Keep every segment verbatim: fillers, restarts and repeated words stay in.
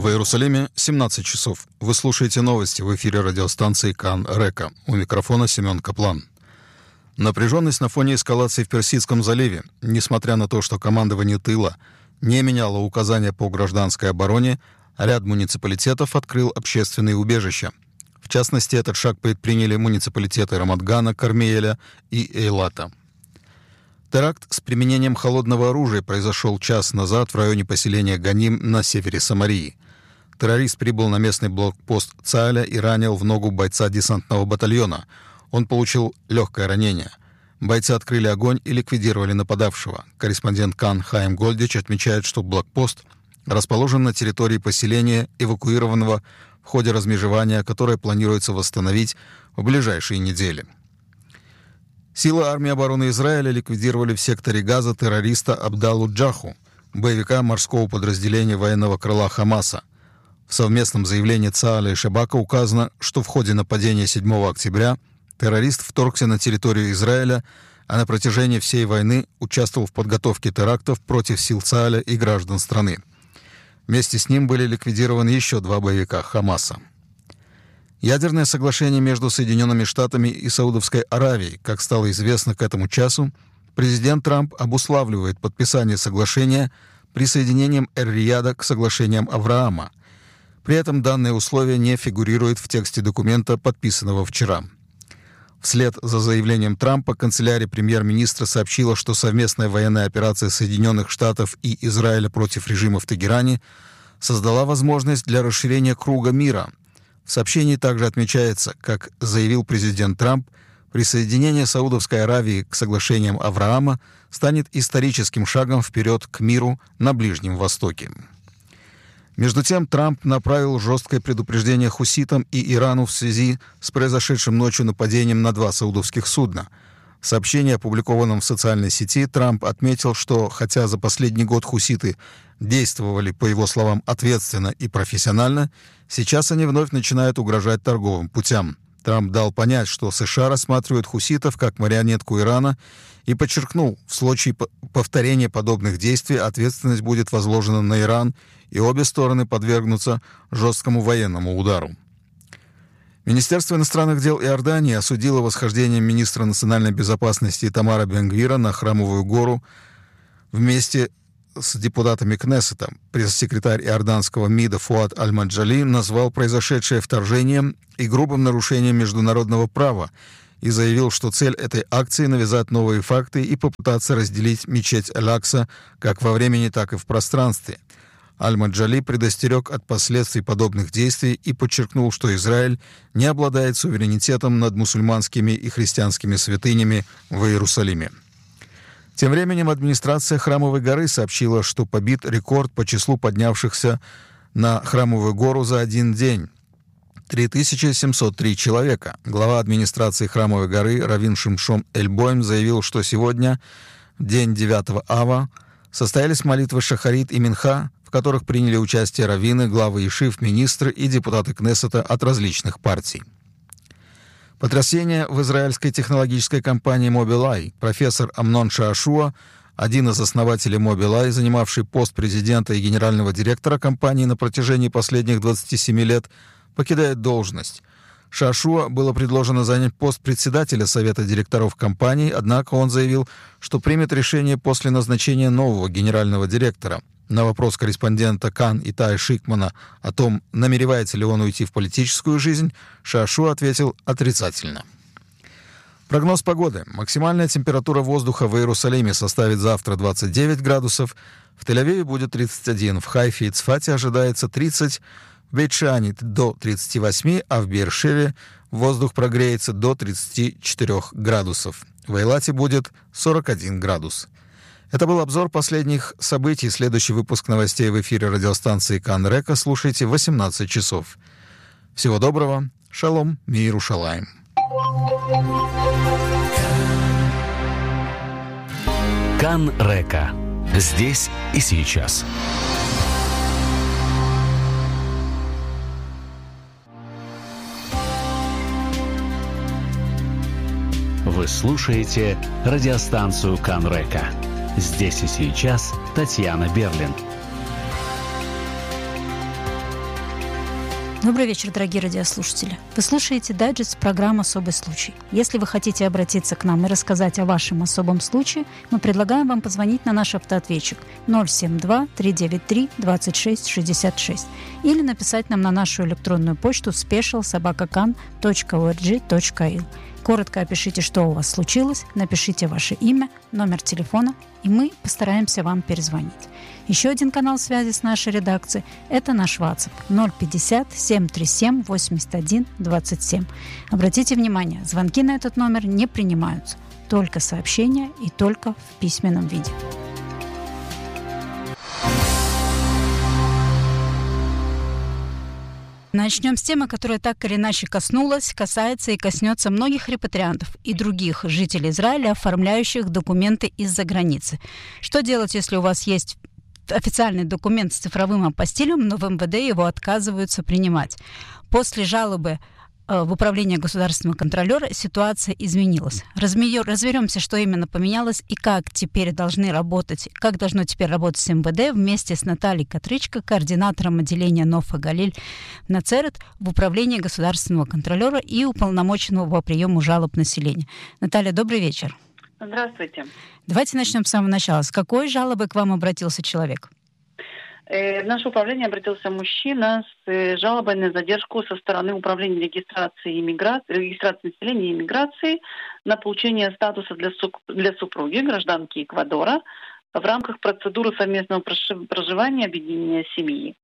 В Иерусалиме семнадцать часов. Вы слушаете новости в эфире радиостанции Кан Река. У микрофона Семен Каплан. Напряженность на фоне эскалации в Персидском заливе, несмотря на то, что командование тыла не меняло указания по гражданской обороне, ряд муниципалитетов открыл общественные убежища. В частности, этот шаг предприняли муниципалитеты Рамат-Гана, Кармиэля и Эйлата. Теракт с применением холодного оружия произошел час назад в районе поселения Ганим на севере Самарии. Террорист прибыл на местный блокпост Цааля и ранил в ногу бойца десантного батальона. Он получил легкое ранение. Бойцы открыли огонь и ликвидировали нападавшего. Корреспондент Кан Хаим Гольдич отмечает, что блокпост расположен на территории поселения, эвакуированного в ходе размежевания, которое планируется восстановить в ближайшие недели. Силы армии обороны Израиля ликвидировали в секторе Газа террориста Абдаллу Джаху, боевика морского подразделения военного крыла Хамаса. В совместном заявлении Цааля и Шабака указано, что в ходе нападения седьмого октября террорист вторгся на территорию Израиля, а на протяжении всей войны участвовал в подготовке терактов против сил Цааля и граждан страны. Вместе с ним были ликвидированы еще два боевика Хамаса. Ядерное соглашение между Соединенными Штатами и Саудовской Аравией, как стало известно к этому часу, президент Трамп обуславливает подписание соглашения присоединением Эр-Рияда к соглашениям Авраама. При этом данное условие не фигурирует в тексте документа, подписанного вчера. Вслед за заявлением Трампа канцелярия премьер-министра сообщила, что совместная военная операция Соединенных Штатов и Израиля против режима в Тегеране создала возможность для расширения круга мира. В сообщении также отмечается, как заявил президент Трамп, присоединение Саудовской Аравии к соглашениям Авраама станет историческим шагом вперед к миру на Ближнем Востоке. Между тем, Трамп направил жесткое предупреждение хуситам и Ирану в связи с произошедшим ночью нападением на два саудовских судна. В сообщении, опубликованном в социальной сети, Трамп отметил, что хотя за последний год хуситы действовали, по его словам, ответственно и профессионально, сейчас они вновь начинают угрожать торговым путям. Трамп дал понять, что США рассматривают хуситов как марионетку Ирана и подчеркнул, в случае повторения подобных действий ответственность будет возложена на Иран, и обе стороны подвергнутся жесткому военному удару. Министерство иностранных дел Иордании осудило восхождение министра национальной безопасности Итамара Бен-Гвира на Храмовую гору вместе с депутатами Кнессета. Пресс-секретарь иорданского МИДа Фуад Аль-Маджали назвал произошедшее вторжением и грубым нарушением международного права и заявил, что цель этой акции — навязать новые факты и попытаться разделить мечеть Аль-Акса как во времени, так и в пространстве. Аль-Маджали предостерег от последствий подобных действий и подчеркнул, что Израиль не обладает суверенитетом над мусульманскими и христианскими святынями в Иерусалиме. Тем временем администрация Храмовой горы сообщила, что побит рекорд по числу поднявшихся на Храмовую гору за один день — три тысячи семьсот три человека. Глава администрации Храмовой горы Равин Шимшон Эль-Бойм заявил, что сегодня, в день девятого ава, состоялись молитвы Шахарит и Минха, в которых приняли участие раввины, главы ешив, министры и депутаты Кнессета от различных партий. Потрясение в израильской технологической компании Mobileye. Профессор Амнон Шаашуа, один из основателей Mobileye, занимавший пост президента и генерального директора компании на протяжении последних двадцати семи лет, покидает должность. Шаашуа было предложено занять пост председателя совета директоров компании, однако он заявил, что примет решение после назначения нового генерального директора. На вопрос корреспондента Кан Итая Шикмана о том, намеревается ли он уйти в политическую жизнь, Шаашуа ответил отрицательно. Прогноз погоды. Максимальная температура воздуха в Иерусалиме составит завтра двадцать девять градусов, в Тель-Авиве будет тридцать один, в Хайфе и Цфате ожидается тридцать, в Бейт-Шиане до тридцати восьми, а в Беэр-Шеве воздух прогреется до тридцати четырёх градусов. В Эйлате будет сорок один градус. Это был обзор последних событий. Следующий выпуск новостей в эфире радиостанции Кан Река слушайте в восемнадцать часов. Всего доброго. Шалом, мир Иерушалаим. Кан Река. Здесь и сейчас. Вы слушаете радиостанцию Кан Река. Здесь и сейчас Татьяна Берлин. Добрый вечер, дорогие радиослушатели. Вы слушаете дайджест программы «Особый случай». Если вы хотите обратиться к нам и рассказать о вашем особом случае, мы предлагаем вам позвонить на наш автоответчик ноль семь два три девять три двадцать шесть шестьдесят шесть или написать нам на нашу электронную почту special собака кан точка орг точка ил. Коротко опишите, что у вас случилось, напишите ваше имя, номер телефона, и мы постараемся вам перезвонить. Еще один канал связи с нашей редакцией – это наш WhatsApp ноль пятьдесят семь тридцать семь восемьдесят один двадцать семь. Обратите внимание, звонки на этот номер не принимаются, только сообщения и только в письменном виде. Начнем с темы, которая так или иначе коснулась, касается и коснется многих репатриантов и других жителей Израиля, оформляющих документы из-за границы. Что делать, если у вас есть официальный документ с цифровым апостилем, но в эм вэ дэ его отказываются принимать? После жалобы в управление государственного контролера ситуация изменилась. Разберемся, что именно поменялось и как теперь должны работать, как должно теперь работать эм вэ дэ вместе с Натальей Катричко, координатором отделения Нофа Галиль Нацерет в управлении государственного контролера и уполномоченного по приему жалоб населения. Наталья, добрый вечер. Здравствуйте. Давайте начнем с самого начала. С какой жалобой к вам обратился человек? В наше управление обратился мужчина с жалобой на задержку со стороны управления регистрации, иммиграции, регистрации населения и иммиграции на получение статуса для, суп, для супруги, гражданки Эквадора, в рамках процедуры совместного проживания объединения семьи.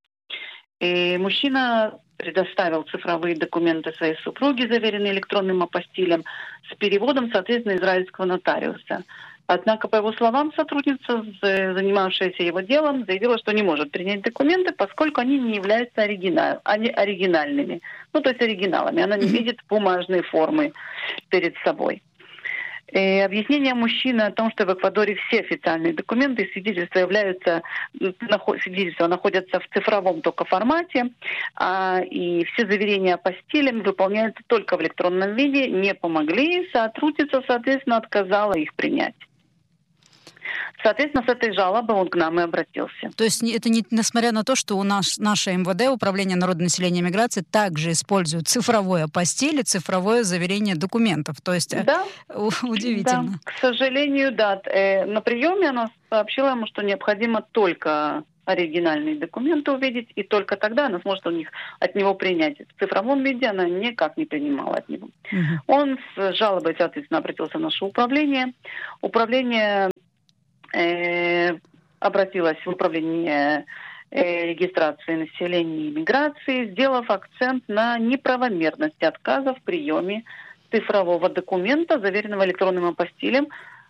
И мужчина предоставил цифровые документы своей супруги, заверенные электронным апостилем, с переводом, соответственно, израильского нотариуса. Однако, по его словам, сотрудница, занимавшаяся его делом, заявила, что не может принять документы, поскольку они не являются оригинал, они оригинальными. Ну, то есть оригиналами. Она не видит бумажной формы перед собой. И объяснение мужчины о том, что в Эквадоре все официальные документы и свидетельства являются, свидетельства находятся в цифровом только формате, а, и все заверения апостилем выполняются только в электронном виде, не помогли, сотрудница, соответственно, отказала их принять. Соответственно, с этой жалобой он к нам и обратился. То есть это не, несмотря на то, что у нас наше эм вэ дэ, Управление народного населения и миграции, также использует цифровой апостиль и цифровое заверение документов. То есть да, удивительно. Да. К сожалению, да. На приеме она сообщила ему, что необходимо только оригинальные документы увидеть, и только тогда она сможет у них, от него принять. В цифровом виде она никак не принимала от него. Угу. Он с жалобой, соответственно, обратился в наше управление. Управление э, обратилось в управление э, регистрации населения и миграции, сделав акцент на неправомерности отказа в приеме цифрового документа, заверенного электронным апостилем,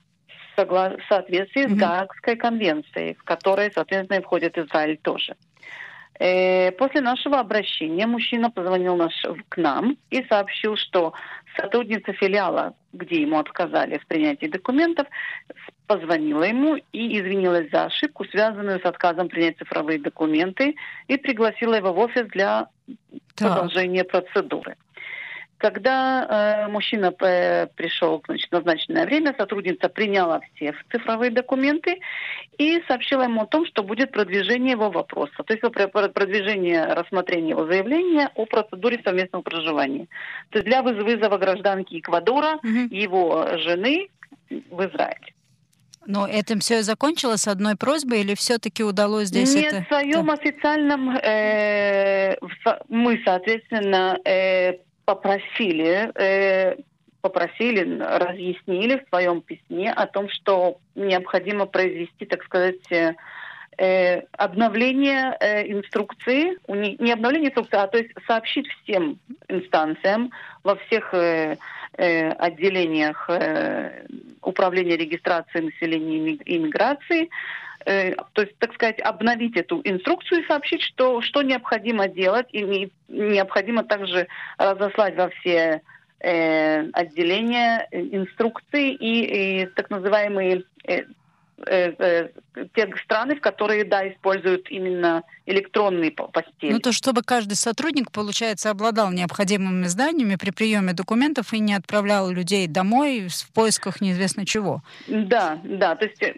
в соответствии mm-hmm. с Гаагской конвенцией, в которой, соответственно, и входит Израиль тоже. После нашего обращения мужчина позвонил наш, к нам и сообщил, что сотрудница филиала, где ему отказали в принятии документов, позвонила ему и извинилась за ошибку, связанную с отказом принять цифровые документы, и пригласила его в офис для так. продолжения процедуры. Когда э, мужчина э, пришел значит, в назначенное время, сотрудница приняла все цифровые документы и сообщила ему о том, что будет продвижение его вопроса. То есть продвижение рассмотрения его заявления о процедуре совместного проживания. То есть для вызова гражданки Эквадора, угу. его жены в Израиль. Но этим все и закончилось одной просьбой, или все-таки удалось здесь Нет, это... Нет, в своем да. официальном э, мы, соответственно... Э, Попросили, э, попросили, разъяснили в своем письме о том, что необходимо произвести, так сказать, э, обновление э, инструкции, не обновление инструкции, а то есть сообщить всем инстанциям во всех э, э, отделениях э, управления регистрации населения и миграции, э, то есть, так сказать, обновить эту инструкцию и сообщить, что, что необходимо делать, и не, необходимо также разослать во все э, отделения инструкции и, и так называемые э, э, э, те страны, в которые, да, используют именно электронные постели. Ну, то, чтобы каждый сотрудник, получается, обладал необходимыми знаниями при приеме документов и не отправлял людей домой в поисках неизвестно чего. Да, да, то есть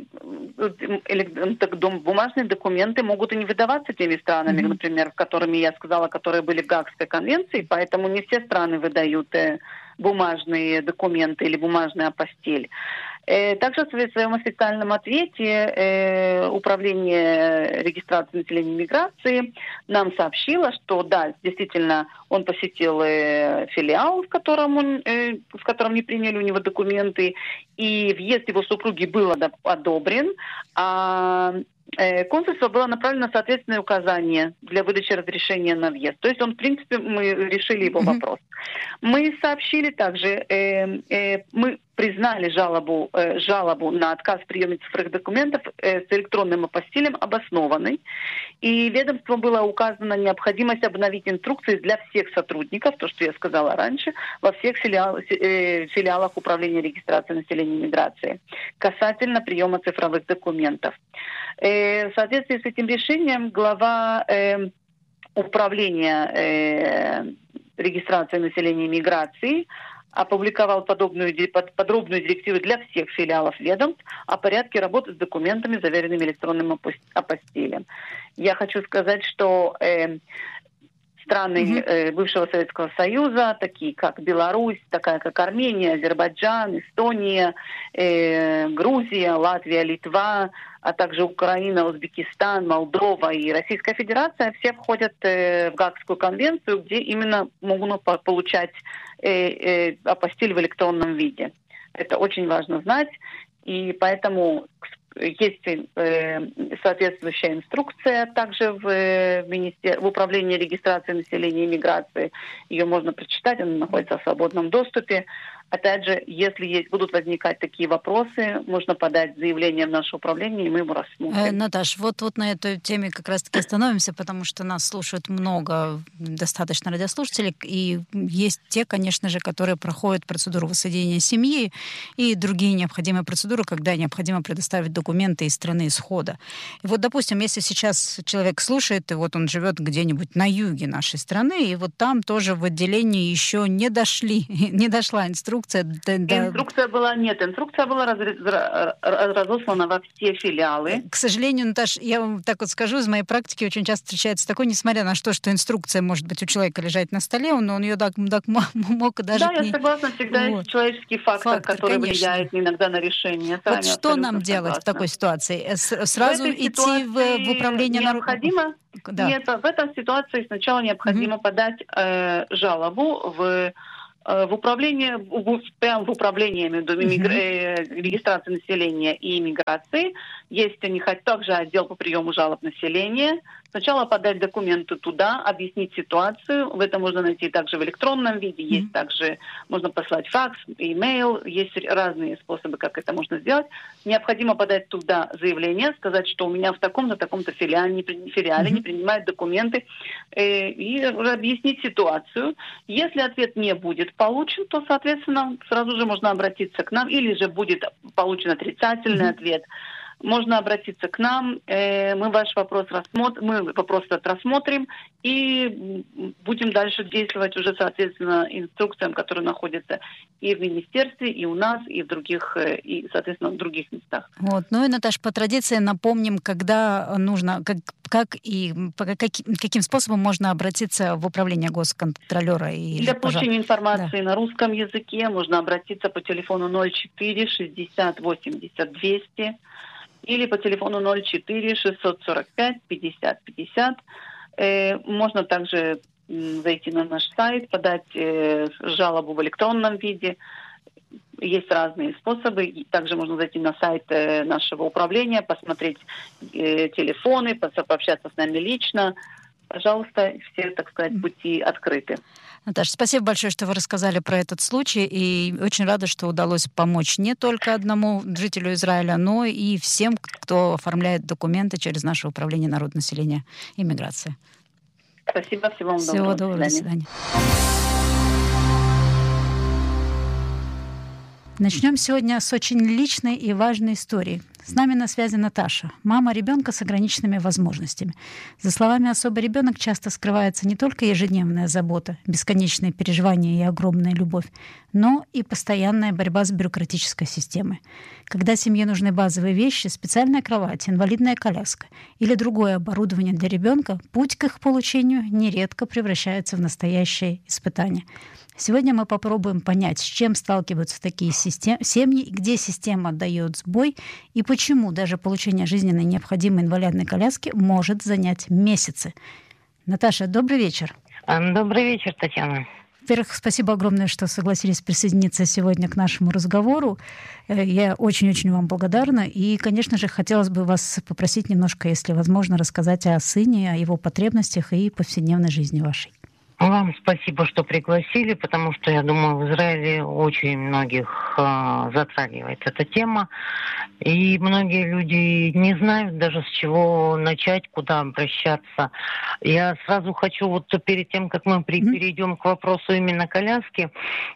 бумажные документы могут и не выдаваться теми странами, mm-hmm. например, в которыми я сказала, которые были в Гаагской конвенции, поэтому не все страны выдают бумажные документы или бумажную апостиль. Также в своем официальном ответе Управление регистрации населения и миграции нам сообщило, что да, действительно, он посетил филиал, в котором, он, в котором не приняли у него документы, и въезд его супруги был одобрен, а консульство было направлено соответственное указание для выдачи разрешения на въезд. То есть он, в принципе, мы решили его mm-hmm. вопрос. Мы сообщили также, э, э, мы признали жалобу, э, жалобу на отказ в приеме цифровых документов э, с электронным апостилем обоснованной. И ведомству была указана необходимость обновить инструкции для всех сотрудников, то, что я сказала раньше, во всех филиал, э, филиалах Управления регистрации населения и миграции касательно приема цифровых документов. Э, в соответствии с этим решением глава э, Управления э, регистрации населения и миграции опубликовал подобную, подробную директиву для всех филиалов ведомств о порядке работы с документами, заверенными электронным апостилем. Я хочу сказать, что э, страны э, бывшего Советского Союза, такие как Беларусь, такая как Армения, Азербайджан, Эстония, э, Грузия, Латвия, Литва, а также Украина, Узбекистан, Молдова и Российская Федерация, все входят э, в Гаагскую конвенцию, где именно могут получать э, э, апостиль в электронном виде. Это очень важно знать, и поэтому есть э, соответствующая инструкция также в, в, министер... в Управлении регистрации населения и миграции. Ее можно прочитать, она находится в свободном доступе. Опять же, если есть, будут возникать такие вопросы, можно подать заявление в наше управление, и мы его рассмотрим. Э, Наташ, вот, вот на этой теме как раз-таки остановимся, потому что нас слушают много, достаточно радиослушателей, и есть те, конечно же, которые проходят процедуру воссоединения семьи и другие необходимые процедуры, когда необходимо предоставить документы из страны исхода. И вот, допустим, если сейчас человек слушает, и вот он живет где-нибудь на юге нашей страны, и вот там тоже в отделении еще не дошли, не дошла инструкция. Да, да. Инструкция была, нет, инструкция была раз, разослана во все филиалы. К сожалению, Наташ, я вам так вот скажу, из моей практики очень часто встречается такое, несмотря на то, что инструкция может быть у человека лежать на столе, но он ее так, так мог даже... Да, я согласна, всегда вот. Есть человеческий фактор, фактор который конечно. Влияет иногда на решение. Вот что нам делать согласна. В такой ситуации? Сразу идти ситуации в, в управление... Необходимо... Да. Нет, в этой ситуации сначала необходимо mm-hmm. подать э, жалобу в... В управлении, в, прямо в управлении между mm-hmm. регистрации населения и иммиграции есть у них также отдел по приему жалоб населения. Сначала подать документы туда, объяснить ситуацию. В этом можно найти также в электронном виде. Mm-hmm. Есть также, можно послать факс, имейл. Есть разные способы, как это можно сделать. Необходимо подать туда заявление, сказать, что у меня в таком-то, таком-то филиале, филиале mm-hmm. не принимают документы, э, и объяснить ситуацию. Если ответ не будет получен, то, соответственно, сразу же можно обратиться к нам, или же будет получен отрицательный mm-hmm. ответ. Можно обратиться к нам, э, мы ваш вопрос рассмотрим, мы вопрос этот рассмотрим и будем дальше действовать уже соответственно инструкциям, которые находятся и в министерстве, и у нас, и в других, и, соответственно, в других местах. Вот. Ну и, Наташа, по традиции напомним, когда нужно, как, как и по каким, каким способом можно обратиться в управление госконтролера. И, Для получения информации да. на русском языке можно обратиться по телефону ноль четыре шестьдесят восемьдесят двести или по телефону ноль четыре шестьсот сорок пять пятьдесят пятьдесят. Э, можно также м, зайти на наш сайт, подать э, жалобу в электронном виде. Есть разные способы. И также можно зайти на сайт э, нашего управления, посмотреть э, телефоны, пообщаться с нами лично. Пожалуйста, все, так сказать, пути открыты. Наташа, спасибо большое, что вы рассказали про этот случай, и очень рада, что удалось помочь не только одному жителю Израиля, но и всем, кто оформляет документы через наше управление народонаселения и миграции. Спасибо, всего вам Всего доброго. доброго. До свидания. Начнем сегодня с очень личной и важной истории. С нами на связи Наташа, мама ребенка с ограниченными возможностями. За словами особый ребенок часто скрывается не только ежедневная забота, бесконечные переживания и огромная любовь, но и постоянная борьба с бюрократической системой. Когда семье нужны базовые вещи, специальная кровать, инвалидная коляска или другое оборудование для ребенка, путь к их получению нередко превращается в настоящее испытание. Сегодня мы попробуем понять, с чем сталкиваются такие систем... семьи, где система дает сбой и почему даже получение жизненно необходимой инвалидной коляски может занять месяцы. Наташа, добрый вечер. Добрый вечер, Татьяна. Во-первых, спасибо огромное, что согласились присоединиться сегодня к нашему разговору. Я очень-очень вам благодарна. И, конечно же, хотелось бы вас попросить немножко, если возможно, рассказать о сыне, о его потребностях и повседневной жизни вашей. Вам спасибо, что пригласили, потому что, я думаю, в Израиле очень многих э, затрагивает эта тема. И многие люди не знают даже, с чего начать, куда обращаться. Я сразу хочу, вот перед тем, как мы при, перейдем к вопросу именно коляски,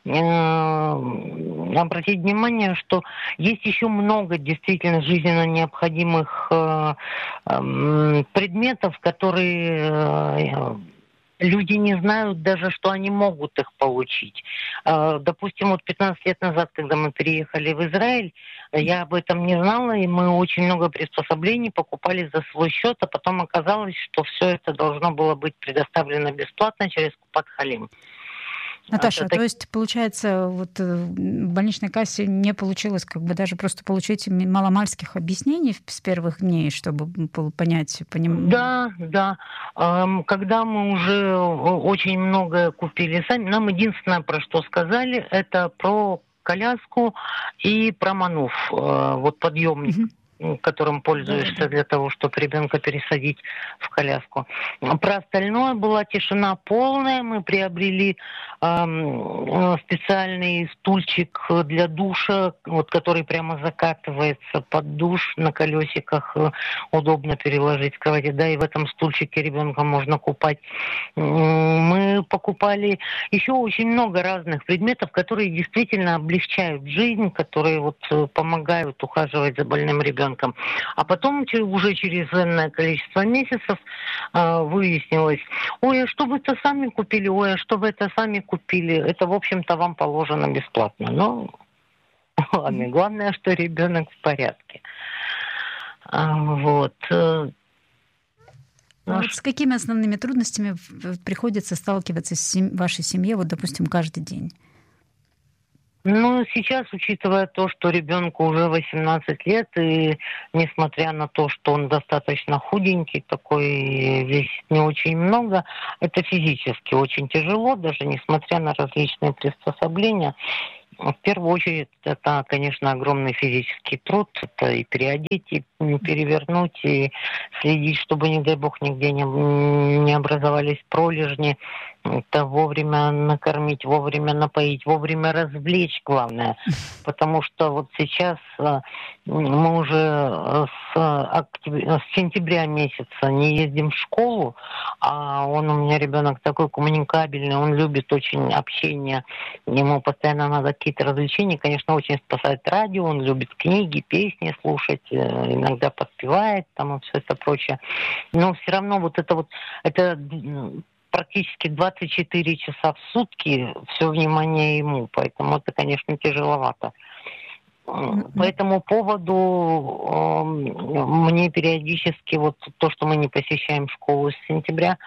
э, обратить внимание, что есть еще много действительно жизненно необходимых э, э, предметов, которые... Э, Люди не знают даже, что они могут их получить. Допустим, вот пятнадцать лет назад, когда мы переехали в Израиль, я об этом не знала, и мы очень много приспособлений покупали за свой счет, а потом оказалось, что все это должно было быть предоставлено бесплатно через Купат-Халим. Наташа, это... то есть, получается, вот в больничной кассе не получилось как бы даже просто получить маломальских объяснений с первых дней, чтобы понять, понимать? Да, да. Когда мы уже очень многое купили сами, нам единственное, про что сказали, это про коляску и про мануф, вот подъемник. Mm-hmm. Которым пользуешься для того, чтобы ребенка пересадить в коляску. Про остальное была тишина полная. Мы приобрели э, специальный стульчик для душа, вот, который прямо закатывается под душ на колесиках. Удобно переложить с кровати. Да, и в этом стульчике ребенка можно купать. Мы покупали еще очень много разных предметов, которые действительно облегчают жизнь, которые вот помогают ухаживать за больным ребенком. А потом уже через энное количество месяцев э, выяснилось, ой, а что вы это сами купили, ой, а что вы это сами купили, это, в общем-то, вам положено бесплатно. Ну, ладно, главное, что ребенок в порядке. А, вот. А вот с какими основными трудностями приходится сталкиваться в сем... вашей семье, вот, допустим, каждый день? Ну, сейчас, учитывая то, что ребенку уже восемнадцать лет, и несмотря на то, что он достаточно худенький, такой весит не очень много, это физически очень тяжело, даже несмотря на различные приспособления. В первую очередь, это, конечно, огромный физический труд. Это и переодеть, и перевернуть, и следить, чтобы, не дай бог, нигде не, не образовались пролежни. Это вовремя накормить, вовремя напоить, вовремя развлечь, главное. Потому что вот сейчас мы уже с, октября, с сентября месяца не ездим в школу, а он у меня ребенок такой коммуникабельный, он любит очень общение, ему постоянно надо какие-то развлечения. Конечно, очень спасает радио, он любит книги, песни слушать, иногда подпевает там и все это прочее. Но все равно вот это вот, это практически двадцать четыре часа в сутки все внимание ему, поэтому это, конечно, тяжеловато. Mm-hmm. По этому поводу э, мне периодически вот то, что мы не посещаем школу с сентября,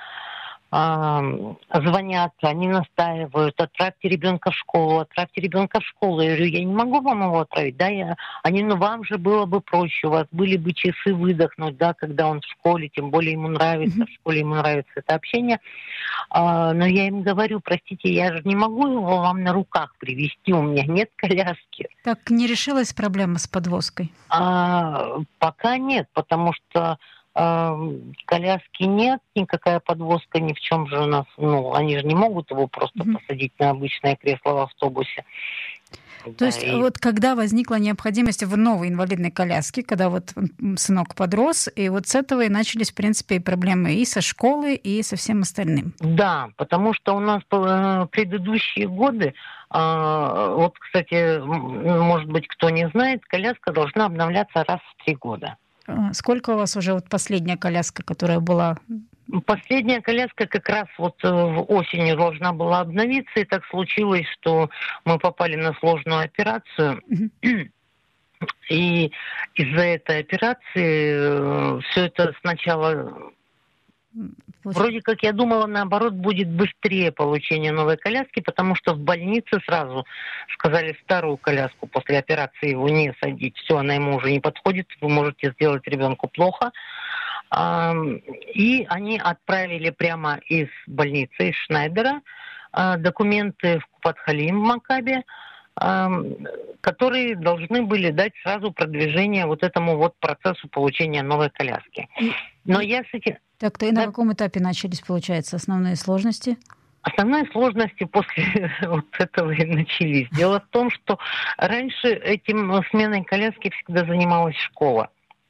звонят, они настаивают, отправьте ребенка в школу, отправьте ребенка в школу. Я говорю, я не могу вам его отправить, да, я... они, ну, вам же было бы проще, у вас были бы часы выдохнуть, да, когда он в школе, тем более ему нравится, mm-hmm. в школе ему нравится это общение. А, но я им говорю, простите, я же не могу его вам на руках привезти, у меня нет коляски. Так не решилась проблема с подвозкой? А, пока нет, потому что коляски нет, никакая подвозка ни в чем же у нас, ну, они же не могут его просто mm-hmm. посадить на обычное кресло в автобусе. То Да, есть и- вот когда возникла необходимость в новой инвалидной коляске, когда вот м, сынок подрос, и вот с этого и начались, в принципе, и проблемы и со школы, и со всем остальным. Да, потому что у нас э, предыдущие годы, а, вот, кстати, м, может быть, кто не знает, коляска должна обновляться раз в три года. А Сколько у вас уже вот последняя коляска, которая была? Последняя коляска как раз вот э, в осенью должна была обновиться, и так случилось, что мы попали на сложную операцию, Мгм. и из-за этой операции все это сначала... Вот. Вроде как я думала, наоборот, будет быстрее получение новой коляски, потому что в больнице сразу сказали старую коляску после операции его не садить. Все, она ему уже не подходит, вы можете сделать ребенку плохо. А, И они отправили прямо из больницы, из Шнайдера, а, документы в Купат-Халим в Макабе, а, которые должны были дать сразу продвижение вот этому вот процессу получения новой коляски. И- Но и- я с этим... Так, то и на Да. каком этапе начались, получается, основные сложности? Основные сложности после вот этого и начались. Дело в том, что раньше этим э, сменой коляски всегда занималась школа.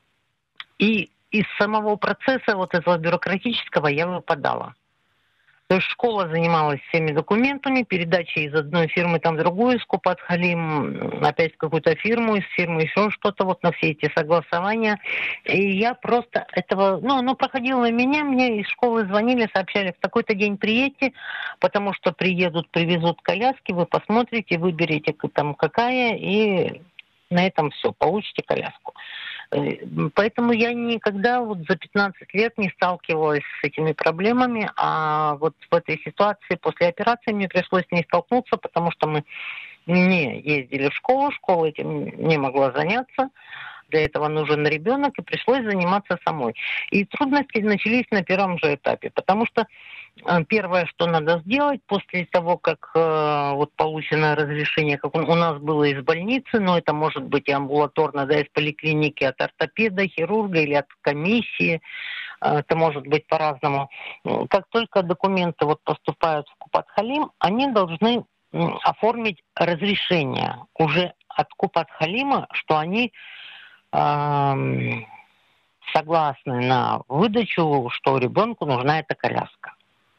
И из самого процесса вот этого бюрократического я выпадала. То есть школа занималась всеми документами, передачей из одной фирмы там в другую, из Купат-Халим опять в какую-то фирму, из фирмы еще что-то, вот на все эти согласования. И я просто этого... Ну, оно проходило меня, мне из школы звонили, сообщали, в такой-то день приедьте, потому что приедут, привезут коляски, вы посмотрите, выберете там какая, и на этом все, получите коляску. Поэтому я никогда вот за пятнадцать лет не сталкивалась с этими проблемами, а вот в этой ситуации после операции мне пришлось с ней столкнуться, потому что мы не ездили в школу, школа этим не могла заняться. Для этого нужен ребенок, и пришлось заниматься самой. И трудности начались на первом же этапе, потому что э, первое, что надо сделать после того, как э, вот получено разрешение, как у, у нас было из больницы, но это может быть и амбулаторно, да, из поликлиники, от ортопеда, хирурга или от комиссии, э, это может быть по-разному. Как только документы вот поступают в Купат-Халим, они должны э, оформить разрешение уже от Купат-Халима, что они согласны на выдачу, что ребенку нужна эта коляска.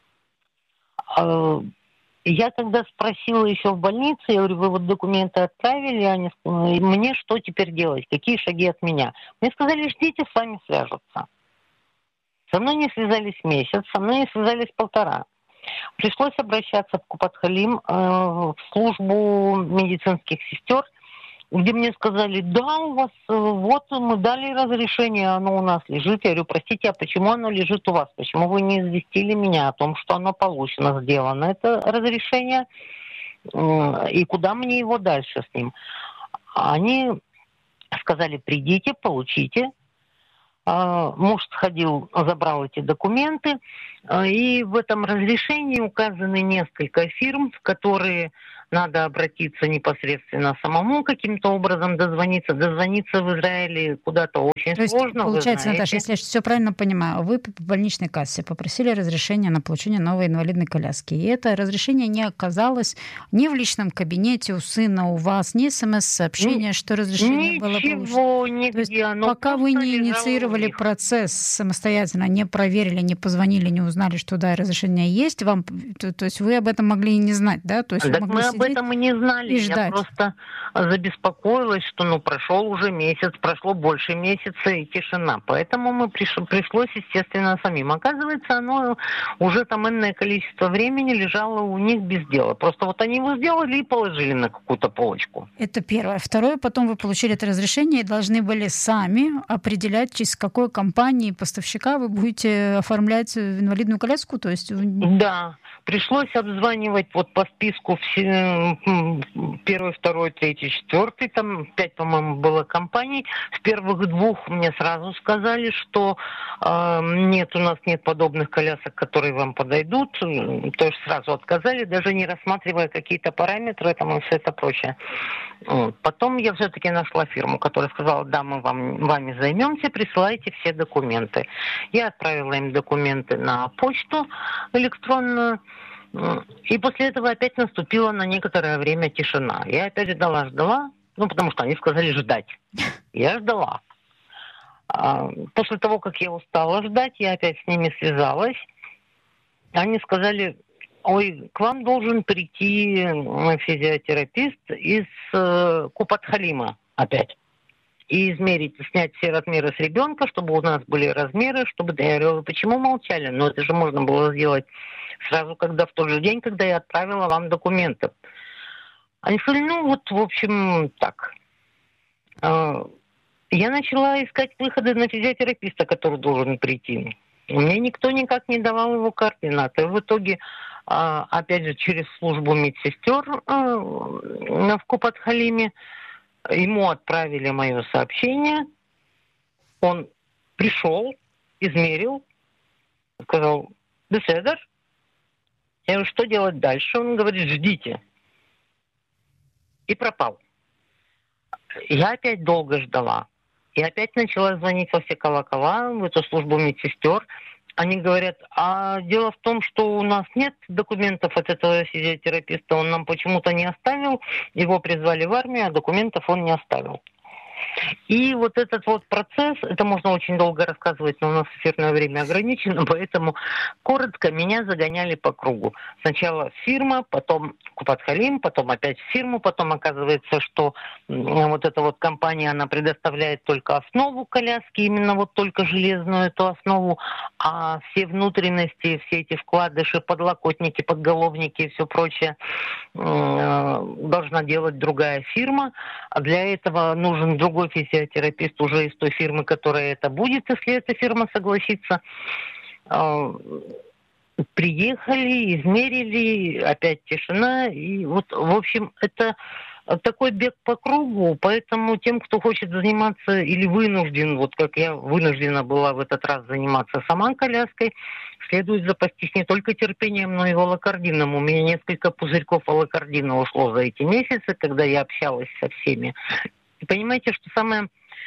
Я когда спросила еще в больнице, я говорю, вы вот документы отправили, они сказали, мне что теперь делать, какие шаги от меня? Мне сказали, ждите, с вами свяжутся. Со мной не связались месяц, со мной не связались полтора. Пришлось обращаться в Купат-Халим, в службу медицинских сестер, где мне сказали, да, у вас, вот мы дали разрешение, оно у нас лежит. Я говорю, простите, а почему оно лежит у вас? Почему вы не известили меня о том, что оно получено, сделано, это разрешение, и куда мне его дальше с ним? Они сказали, придите, получите. Муж сходил, забрал эти документы, и в этом разрешении указаны несколько фирм, в которые надо обратиться непосредственно самому каким-то образом, дозвониться. Дозвониться в Израиле куда-то очень То есть, сложно. получается, Наташа, если я все правильно понимаю, вы по больничной кассе попросили разрешение на получение новой инвалидной коляски. И это разрешение не оказалось ни в личном кабинете у сына, у вас, ни смс-сообщения, Ни, что разрешение было получено. Ничего, нигде. То есть, Оно пока вы просто не лежало у инициировали них. процесс самостоятельно, не проверили, не позвонили, не узнали, что да, разрешение есть, вам, то, то есть вы об этом могли и не знать, да? То есть вы Так могли мы сидеть об этом и не знали. и Я ждать. просто забеспокоилась, что ну прошел уже месяц, прошло больше месяца и тишина. Поэтому мы приш... пришлось, естественно, самим. Оказывается, оно уже там энное количество времени лежало у них без дела. Просто вот они его сделали и положили на какую-то полочку. Это первое. Второе, потом вы получили это разрешение и должны были сами определять, через какой компании поставщика вы будете оформлять инвалидную коляску. То есть... Да. Пришлось обзванивать вот по списку все, первый, второй, третий, четвертый, там пять, по-моему, было компаний. В первых двух мне сразу сказали, что э, нет, у нас нет подобных колясок, которые вам подойдут. То есть сразу отказали, даже не рассматривая какие-то параметры там и все это прочее. Вот. Потом я все-таки нашла фирму, которая сказала, да, мы вам, вами займемся, присылайте все документы. Я отправила им документы на почту электронную. И после этого опять наступила на некоторое время тишина. Я опять ждала, ждала, ну, потому что они сказали ждать. Я ждала. А после того, как я устала ждать, я опять с ними связалась. Они сказали: ой, к вам должен прийти физиотерапевт из э, Купат-Халима опять. И измерить, снять все размеры с ребенка, чтобы у нас были размеры, чтобы... Я говорю: вы почему молчали? Ну, это же можно было сделать сразу, когда в тот же день, когда я отправила вам документы. Они сказали: ну, вот, в общем, так. Я начала искать выходы на физиотерапевта, который должен прийти. Мне никто никак не давал его координаты. В итоге, опять же, через службу медсестер в Купат-Халиме ему отправили мое сообщение. Он пришел, измерил, сказал: беседер. Я говорю: что делать дальше? Он говорит: ждите. И пропал. Я опять долго ждала. И опять начала звонить во все колокола, в эту службу медсестер. Они говорят: а дело в том, что у нас нет документов от этого физиотерапевта, он нам почему-то не оставил, его призвали в армию, а документов он не оставил. И вот этот вот процесс, это можно очень долго рассказывать, но у нас эфирное время ограничено, поэтому коротко меня загоняли по кругу. Сначала фирма, потом Купат-Халим, потом опять фирму, потом оказывается, что вот эта вот компания, она предоставляет только основу коляски, именно вот только железную эту основу, а все внутренности, все эти вкладыши, подлокотники, подголовники и все прочее должна делать другая фирма. А для этого нужен другой физиотерапевт уже из той фирмы, которая это будет, если эта фирма согласится. Приехали, измерили, опять тишина. И вот, в общем, это такой бег по кругу, поэтому тем, кто хочет заниматься или вынужден, вот как я вынуждена была в этот раз заниматься сама коляской, следует запастись не только терпением, но и волокордином. У меня несколько пузырьков волокордина ушло за эти месяцы, когда я общалась со всеми. И понимаете, что самое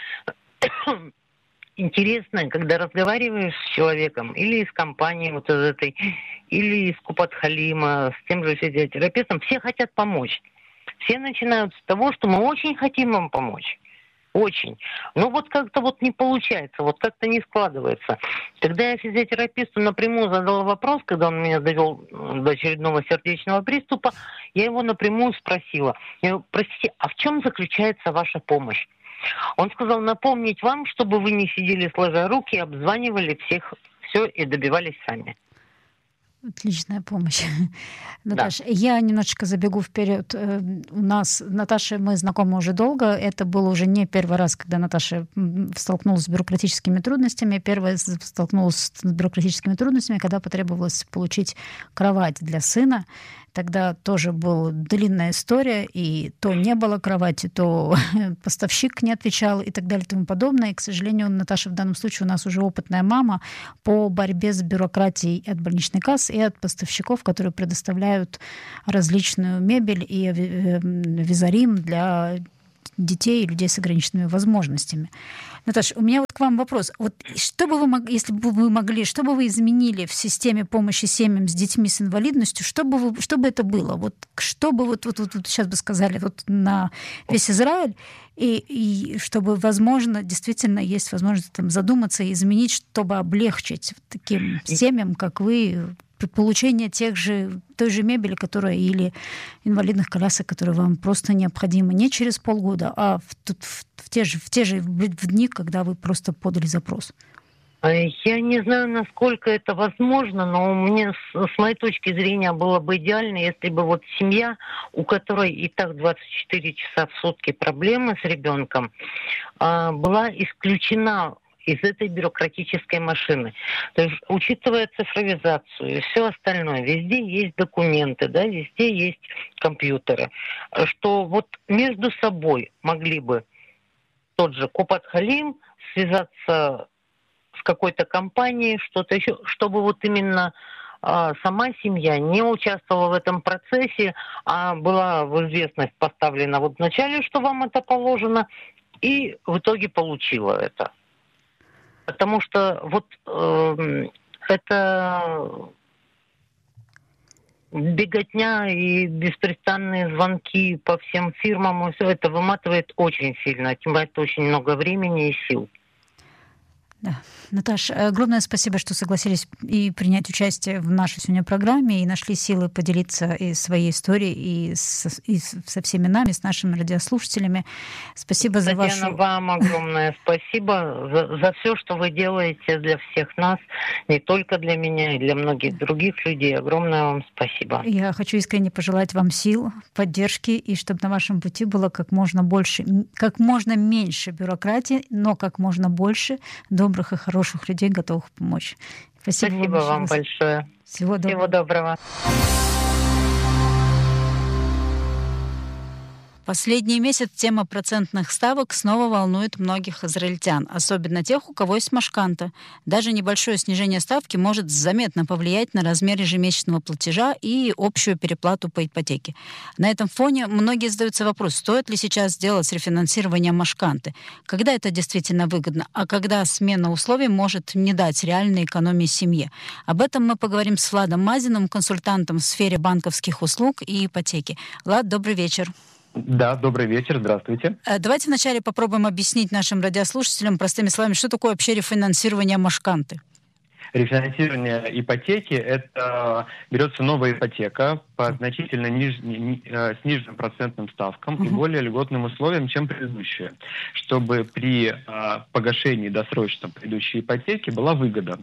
интересное, когда разговариваешь с человеком или из компании вот из этой, или из Купат-Халима, с тем же физиотерапевтом, все хотят помочь. Все начинают с того, что мы очень хотим вам помочь. Очень. Но вот как-то вот не получается, вот как-то не складывается. Когда я физиотерапевту напрямую задала вопрос, когда он меня довел до очередного сердечного приступа, я его напрямую спросила: я говорю: простите, а в чем заключается ваша помощь? Он сказал: напомнить вам, чтобы вы не сидели сложа руки, обзванивали всех, все и добивались сами. Отличная помощь. Наташа, да. Я немножечко забегу вперед. У нас, Наташа, мы знакомы уже долго. Это было уже не первый раз, когда Наташа столкнулась с бюрократическими трудностями. Первая столкнулась с бюрократическими трудностями, когда потребовалось получить кровать для сына. Тогда тоже была длинная история, и то не было кровати, то поставщик не отвечал и так далее и тому подобное. И, к сожалению, Наташа в данном случае у нас уже опытная мама по борьбе с бюрократией от больничной кассы и от поставщиков, которые предоставляют различную мебель и визарим для детей и людей с ограниченными возможностями. Наташа, у меня вот к вам вопрос. Вот что бы вы могли, если бы вы могли, что бы вы изменили в системе помощи семьям с детьми с инвалидностью, что бы, вы, что бы это было? Вот что бы вот, вот, вот, вот сейчас бы сказали вот на весь Израиль, и, и чтобы, возможно, действительно есть возможность там задуматься и изменить, чтобы облегчить таким семьям, как вы, получение тех же, той же мебели, которая или инвалидных колясок, которые вам просто необходимы не через полгода, а в, в, в те же, в те же в дни, когда вы просто подали запрос. Я не знаю, насколько это возможно, но мне, с, с моей точки зрения, было бы идеально, если бы вот семья, у которой и так двадцать четыре часа в сутки проблемы с ребенком, была исключена из этой бюрократической машины. То есть, учитывая цифровизацию и все остальное, везде есть документы, да, везде есть компьютеры, что вот между собой могли бы тот же Купат-Халим связаться с какой-то компанией, что-то еще, чтобы вот именно а, сама семья не участвовала в этом процессе, а была в известность поставлена вот вначале, что вам это положено, и в итоге получила это. Потому что вот э, это беготня и беспрестанные звонки по всем фирмам, все это выматывает очень сильно, отнимает очень много времени и сил. Да. Наташ, огромное спасибо, что согласились и принять участие в нашей сегодня программе, и нашли силы поделиться и своей историей, и, с, и со всеми нами, с нашими радиослушателями. Спасибо за вашу... Татьяна, вам огромное спасибо за, за все, что вы делаете для всех нас, не только для меня, и для многих других людей. Огромное вам спасибо. Я хочу искренне пожелать вам сил, поддержки, и чтобы на вашем пути было как можно больше, как можно меньше бюрократии, но как можно больше добрых и хороших людей, готовых помочь. Спасибо, Спасибо вам, вам большое. Всего доброго. Всего доброго. Последний месяц тема процентных ставок снова волнует многих израильтян, особенно тех, у кого есть машканта. Даже небольшое снижение ставки может заметно повлиять на размер ежемесячного платежа и общую переплату по ипотеке. На этом фоне многие задаются вопрос, стоит ли сейчас делать рефинансирование машканты, когда это действительно выгодно, а когда смена условий может не дать реальной экономии семье. Об этом мы поговорим с Владом Мазиным, консультантом в сфере банковских услуг и ипотеки. Влад, добрый вечер. Да, добрый вечер, здравствуйте. Давайте вначале попробуем объяснить нашим радиослушателям простыми словами, что такое вообще рефинансирование машканты. Рефинансирование ипотеки – это берется новая ипотека по значительно ниж... сниженным процентным ставкам uh-huh. и более льготным условиям, чем предыдущая, чтобы при а, погашении досрочном предыдущей ипотеки была выгода.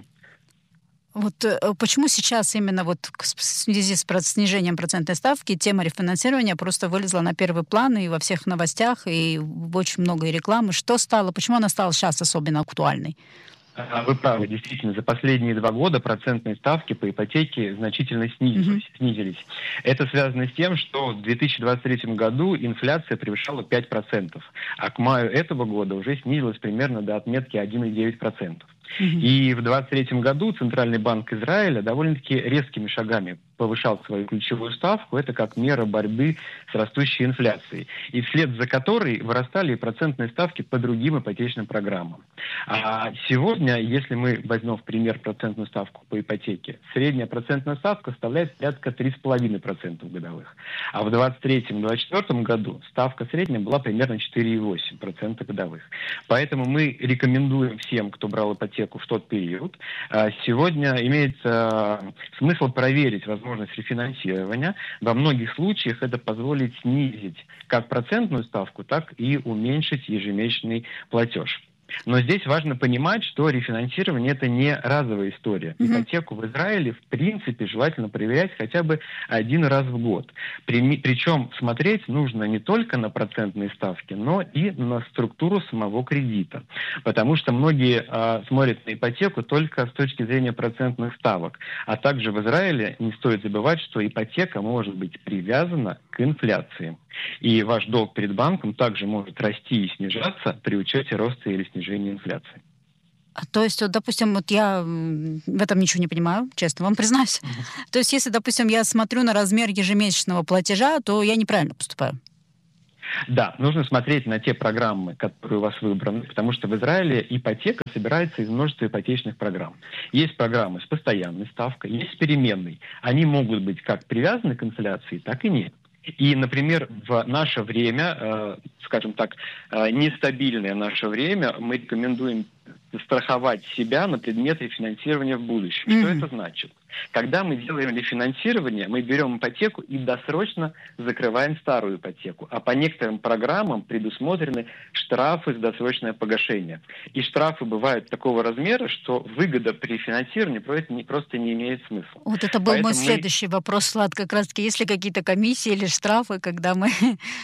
Вот почему сейчас именно вот в связи с снижением процентной ставки тема рефинансирования просто вылезла на первый план и во всех новостях, и очень много рекламы. Что стало, почему она стала сейчас особенно актуальной? Вы правы, действительно, за последние два года процентные ставки по ипотеке значительно снизились. Mm-hmm. снизились. Это связано с тем, что в две тысячи двадцать третьем году инфляция превышала пять процентов, а к маю этого года уже снизилась примерно до отметки один целых девять десятых процента. Mm-hmm. И в двадцать третьем году Центральный банк Израиля довольно-таки резкими шагами повышал свою ключевую ставку. Это как мера борьбы с растущей инфляцией. И вслед за которой вырастали процентные ставки по другим ипотечным программам. А сегодня, если мы возьмем в пример процентную ставку по ипотеке, средняя процентная ставка составляет порядка три целых пять десятых процента годовых. А в двадцать третьем - двадцать четвёртом году ставка средняя была примерно четыре целых восемь десятых процента годовых. Поэтому мы рекомендуем всем, кто брал ипотеку в тот период, сегодня имеется смысл проверить возможность рефинансирования. Во многих случаях это позволит снизить как процентную ставку, так и уменьшить ежемесячный платеж. Но здесь важно понимать, что рефинансирование – это не разовая история. Mm-hmm. Ипотеку в Израиле, в принципе, желательно проверять хотя бы один раз в год. При, причем смотреть нужно не только на процентные ставки, но и на структуру самого кредита. Потому что многие а, смотрят на ипотеку только с точки зрения процентных ставок. А также в Израиле не стоит забывать, что ипотека может быть привязана к инфляции. И ваш долг перед банком также может расти и снижаться при учете роста или снижения инфляции. То есть, вот, допустим, вот я в этом ничего не понимаю, честно вам признаюсь. Mm-hmm. То есть, если, допустим, я смотрю на размер ежемесячного платежа, то я неправильно поступаю. Да, нужно смотреть на те программы, которые у вас выбраны, потому что в Израиле ипотека собирается из множества ипотечных программ. Есть программы с постоянной ставкой, есть с переменной. Они могут быть как привязаны к инфляции, так и нет. И, например, в наше время, э, скажем так, э, нестабильное наше время, мы рекомендуем страховать себя на предмет рефинансирования в будущем. Mm-hmm. Что это значит? Когда мы делаем рефинансирование, мы берем ипотеку и досрочно закрываем старую ипотеку. А по некоторым программам предусмотрены штрафы за досрочное погашение. И штрафы бывают такого размера, что выгода при рефинансировании просто не имеет смысла. Вот это был Поэтому мой следующий мы... вопрос, Влад, как раз-таки, есть ли какие-то комиссии или штрафы, когда мы...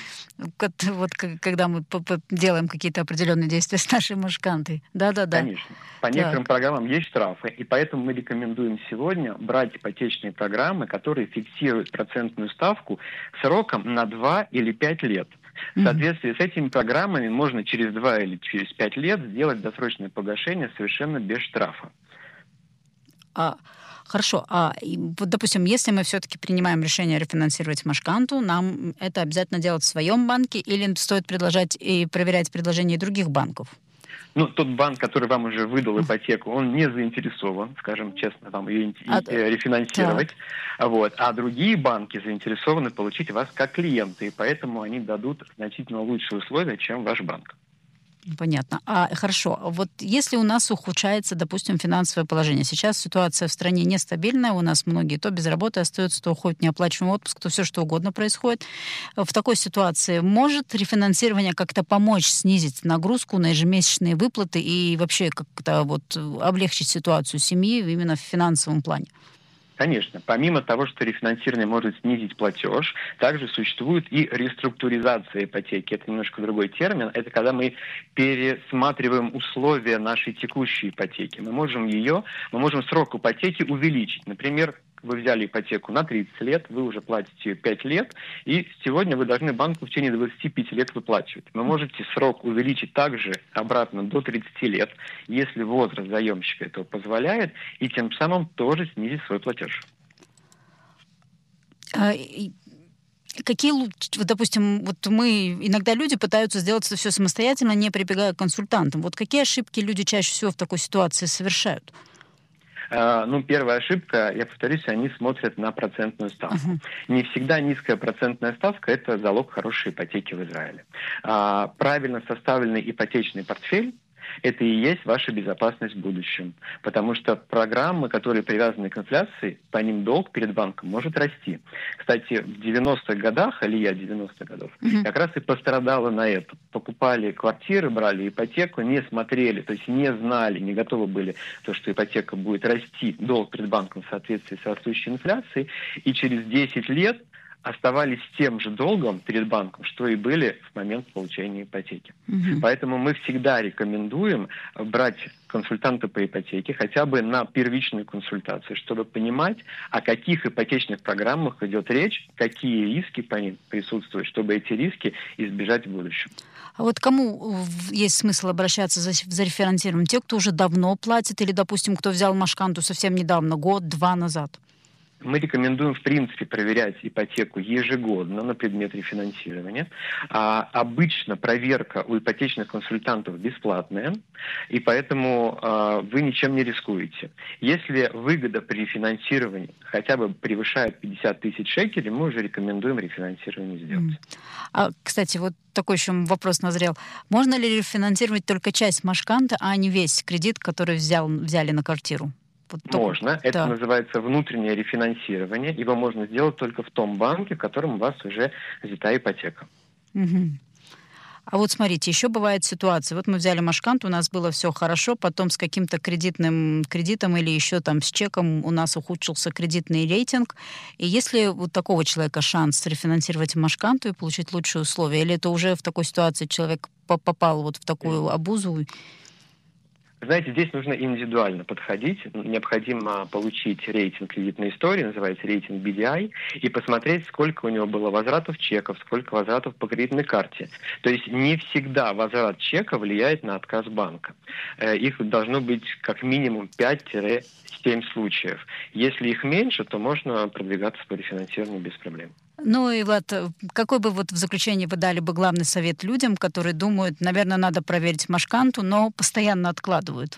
Вот когда мы делаем какие-то определенные действия с нашей машкантой. Да-да-да. Конечно. По некоторым так. программам есть штрафы, и поэтому мы рекомендуем сегодня брать ипотечные программы, которые фиксируют процентную ставку сроком на два или пять лет. В соответствии с этими программами можно через два или через пять лет сделать досрочное погашение совершенно без штрафа. А... Хорошо, а вот, допустим, если мы все-таки принимаем решение рефинансировать машканту, нам это обязательно делать в своем банке или стоит предложать и проверять предложения других банков? Ну, тот банк, который вам уже выдал ипотеку, он не заинтересован, скажем честно, вам ее а, рефинансировать. Вот. А другие банки заинтересованы получить вас как клиента, и поэтому они дадут значительно лучшие условия, чем ваш банк. Понятно. А хорошо, вот если у нас ухудшается, допустим, финансовое положение, сейчас ситуация в стране нестабильная, у нас многие то без работы остаются, то уходят в неоплачиваемый отпуск, то все что угодно происходит. В такой ситуации может рефинансирование как-то помочь снизить нагрузку на ежемесячные выплаты и вообще как-то вот облегчить ситуацию семьи именно в финансовом плане? Конечно. Помимо того, что рефинансирование может снизить платеж, также существует и реструктуризация ипотеки. Это немножко другой термин. Это когда мы пересматриваем условия нашей текущей ипотеки. Мы можем ее, мы можем срок ипотеки увеличить. Например, вы взяли ипотеку на тридцать лет, вы уже платите пять лет, и сегодня вы должны банку в течение двадцати пяти лет выплачивать. Вы можете срок увеличить также обратно до тридцати лет, если возраст заемщика этого позволяет, и тем самым тоже снизить свой платеж. А, какие, допустим, вот мы, иногда люди пытаются сделать это все самостоятельно, не прибегая к консультантам. Вот какие ошибки люди чаще всего в такой ситуации совершают? Ну, первая ошибка, я повторюсь, они смотрят на процентную ставку. Uh-huh. Не всегда низкая процентная ставка – это залог хорошей ипотеки в Израиле. А, правильно составленный ипотечный портфель – это и есть ваша безопасность в будущем. Потому что программы, которые привязаны к инфляции, по ним долг перед банком может расти. Кстати, в девяностых годах, алия девяностых годов, mm-hmm. как раз и пострадала на это. Покупали квартиры, брали ипотеку, не смотрели, то есть не знали, не готовы были, то, что ипотека будет расти, долг перед банком в соответствии с растущей инфляцией, и через десять лет оставались тем же долгом перед банком, что и были в момент получения ипотеки. Угу. Поэтому мы всегда рекомендуем брать консультанта по ипотеке хотя бы на первичную консультацию, чтобы понимать, о каких ипотечных программах идет речь, какие риски по ним присутствуют, чтобы эти риски избежать в будущем. А вот кому есть смысл обращаться за, за рефинансированием? Те, кто уже давно платит, или, допустим, кто взял машканту совсем недавно, год-два назад? Мы рекомендуем, в принципе, проверять ипотеку ежегодно на предмет рефинансирования. А, обычно проверка у ипотечных консультантов бесплатная, и поэтому а, вы ничем не рискуете. Если выгода при рефинансировании хотя бы превышает пятьдесят тысяч шекелей, мы уже рекомендуем рефинансирование сделать. А, кстати, вот такой еще вопрос назрел. Можно ли рефинансировать только часть машканта, а не весь кредит, который взял, взяли на квартиру? Вот можно. Только... Это да. называется внутреннее рефинансирование. Его можно сделать только в том банке, в котором у вас уже взята ипотека. Угу. А вот смотрите, еще бывает ситуация. Вот мы взяли машканту, у нас было все хорошо, потом с каким-то кредитным кредитом или еще там с чеком у нас ухудшился кредитный рейтинг. И если у такого человека шанс рефинансировать машканту и получить лучшие условия, или это уже в такой ситуации человек попал вот в такую обузу? Знаете, здесь нужно индивидуально подходить. Необходимо получить рейтинг кредитной истории, называется рейтинг би ди ай, и посмотреть, сколько у него было возвратов чеков, сколько возвратов по кредитной карте. То есть не всегда возврат чека влияет на отказ банка. Их должно быть как минимум пять-семь случаев. Если их меньше, то можно продвигаться по рефинансированию без проблем. Ну и, Влад, какой бы вот в заключении вы дали бы главный совет людям, которые думают, наверное, надо проверить машканту, но постоянно откладывают?